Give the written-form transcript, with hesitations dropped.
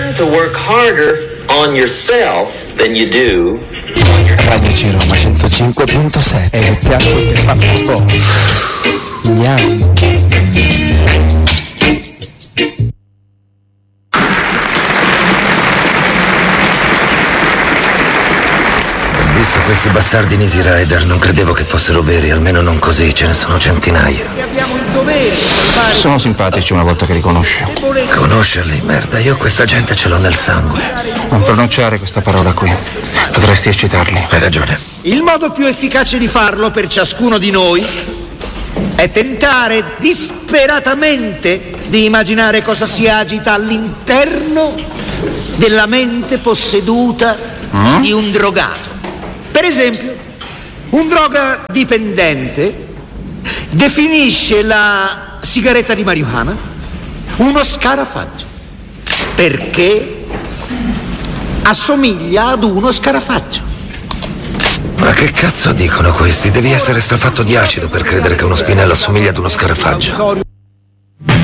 learn to work harder on yourself than you do on your... Radio Ciroma 105.7 è il piatto che fa capo. Andiamo. Visto questi bastardi Easy Rider, non credevo che fossero veri, almeno non così, ce ne sono centinaia. Abbiamo il dovere di salvare. Sono simpatici una volta che li conosci. Conoscerli? Merda, io questa gente ce l'ho nel sangue. Non pronunciare questa parola qui, potresti eccitarli. Hai ragione. Il modo più efficace di farlo per ciascuno di noi è tentare disperatamente di immaginare cosa si agita all'interno della mente posseduta di un drogato. Per esempio, un drogadipendente definisce la sigaretta di marijuana uno scarafaggio perché assomiglia ad uno scarafaggio. Ma che cazzo dicono questi? Devi essere strafatto di acido per credere che uno spinello assomiglia ad uno scarafaggio.